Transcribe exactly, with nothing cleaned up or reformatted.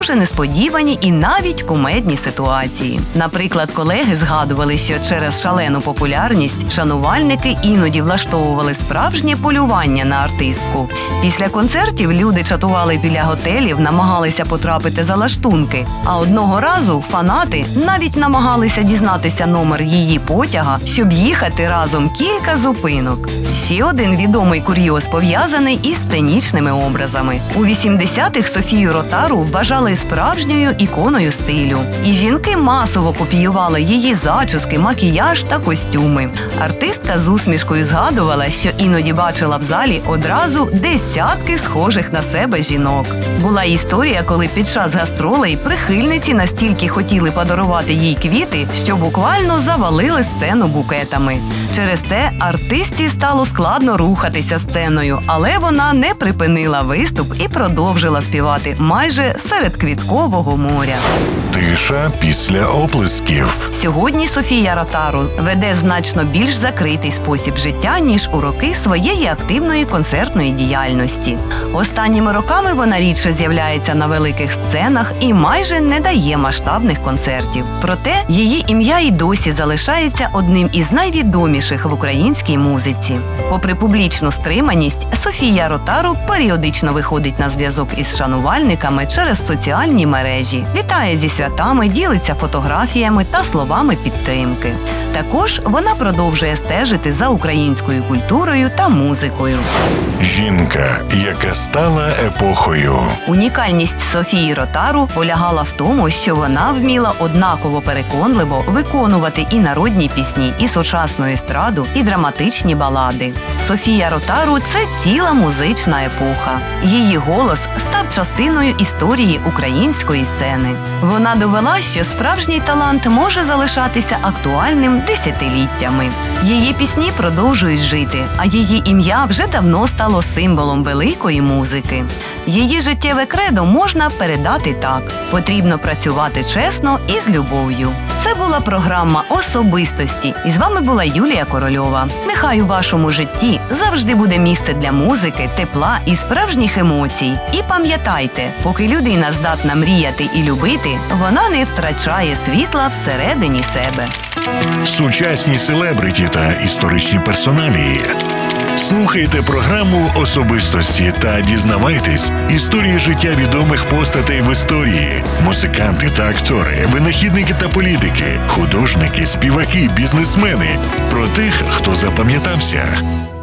дуже несподівані і навіть кумедні ситуації. Наприклад, колеги згадували, що через шалену популярність шанувальники іноді влаштовували справжнє полювання на артистку. Після концертів люди чатували біля готелів, намагалися потрапити за лаштунки, а одного разу фанати навіть намагалися дізнатися номер її потяга, щоб їхати разом кілька зупинок. Ще один відомий курйоз пов'язаний із сценічними образами. У вісімдесятих Софію Ротару вважали справжньою іконою стилю. І жінки масово копіювали її зачіски, макіяж та костюми. Артистка з усмішкою згадувала, що іноді бачила в залі одразу десятки схожих на себе жінок. Була історія, коли під час гастролей прихильниці настільки хотіли подарувати їй квіти, що буквально завалили сцену букетами. Через те артистці стало складно рухатися сценою, але вона не припинила виступ і продовжила співати майже серед квіткового моря. Тиша після оплесків. Сьогодні Софія Ротару веде значно більш закритий спосіб життя, ніж у роки своєї активної концертної діяльності. Останніми роками вона рідше з'являється на великих сценах і майже не дає масштабних концертів. Проте її ім'я і досі залишається одним із найвідоміших в українській музиці. Попри публічну стриманість, Софія Ротару періодично виходить на зв'язок із шанувальниками через соціальні мережі, вітає зі святами, ділиться фотографіями та словами підтримки. Також вона продовжує стежити за українською культурою та музикою. Жінка, яка стала епохою. Унікальність Софії Ротару полягала в тому, що вона вміла однаково переконливо виконувати і народні пісні, і сучасну естраду, і драматичні балади. Софія Ротару – це ціла музична епоха. Її голос став частиною історії української сцени. Вона довела, що справжній талант може залишатися актуальним десятиліттями. Її пісні продовжують жити, а її ім'я вже давно стало символом великої музики. Її життєве кредо можна передати так: потрібно працювати чесно і з любов'ю. Це була програма «Особистості». І з вами була Юлія Корольова. Нехай у вашому житті завжди буде місце для музики, тепла і справжніх емоцій. І пам'ятайте, поки людина здатна мріяти і любити, вона не втрачає світла всередині себе. Сучасні селебриті та історичні персоналії. Слухайте програму «Особистості» та дізнавайтесь історії життя відомих постатей в історії. Музиканти та актори, винахідники та політики, художники, співаки, бізнесмени. Про тих, хто запам'ятався.